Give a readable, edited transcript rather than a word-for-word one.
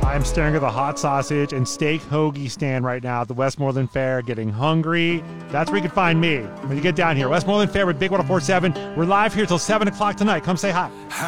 I'm staring at the hot sausage and steak hoagie stand right now at the Westmoreland Fair, getting hungry. That's where you can find me when you get down here. Westmoreland Fair with Big 104.7. We're live here till 7 o'clock tonight. Come say hi.